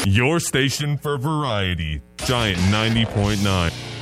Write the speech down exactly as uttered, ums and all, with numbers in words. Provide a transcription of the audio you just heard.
Your station for variety, Giant ninety point nine.